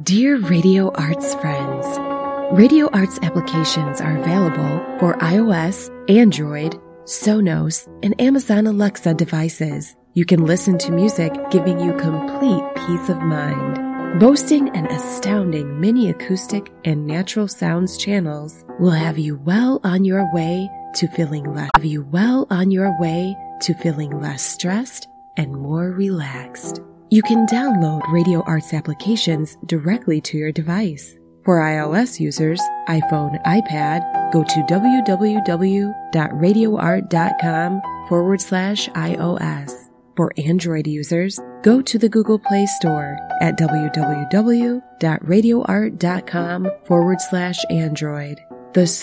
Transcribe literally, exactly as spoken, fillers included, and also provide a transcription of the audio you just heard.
Dear Radio Arts friends, Radio Arts applications are available for iOS, Android, Sonos, and Amazon Alexa devices. You can listen to music giving you complete peace of mind. Boasting an astounding mini acoustic and natural sounds channels will have you well on your way to feeling less have you well on your way to feeling less stressed and more relaxed. You can download Radio Arts applications directly to your device. For iOS users, iPhone, iPad, go to www.radioart.com forward slash iOS. For Android users, go to the Google Play Store at www.radioart.com forward slash Android. The